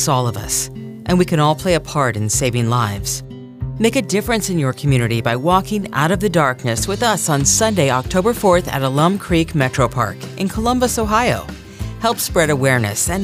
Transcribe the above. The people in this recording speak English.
affects all of us, and we can all play a part in saving lives. Make a difference in your community by walking out of the darkness with us on Sunday, October 4th at Alum Creek Metro Park in Columbus, Ohio. Help spread awareness and